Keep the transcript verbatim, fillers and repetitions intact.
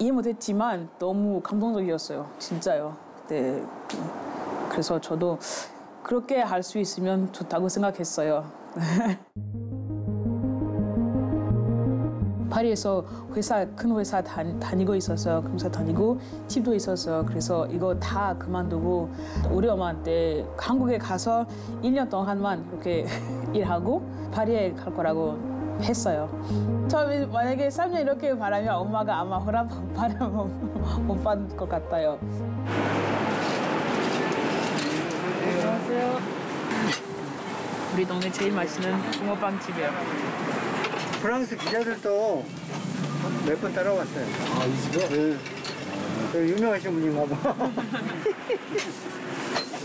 이해 못했지만 너무 감동적이었어요. 진짜요. 네. 그래서 저도 그렇게 할 수 있으면 좋다고 생각했어요. 파리에서 회사, 큰 회사 다, 다니고 있었어요. 큰 회사 다니고 집도 있었어요. 그래서 이거 다 그만두고 우리 엄마한테 한국에 가서 일 년 동안만 이렇게 일하고 파리에 갈 거라고 했어요. 저 만약에 삼 년 이렇게 바라면 엄마가 아마 허락 바라면 못 받을 것 같아요. 안녕하세요. 우리 동네 제일 맛있는 붕어빵 집이에요. 프랑스 기자들도 몇 번 따라왔어요. 아, 이 집이요? 네. 그 유명하신 분인가 봐.